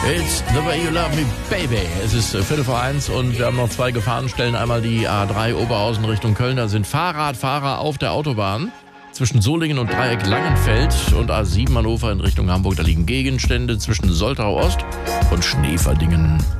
It's the way you love me, baby. Es ist 1:45 und wir haben noch 2 Gefahrenstellen. Einmal die A3 Oberhausen Richtung Köln. Da sind Fahrradfahrer auf der Autobahn zwischen Solingen und Dreieck Langenfeld und A7 Hannover in Richtung Hamburg. Da liegen Gegenstände zwischen Soltau Ost und Schneeverdingen.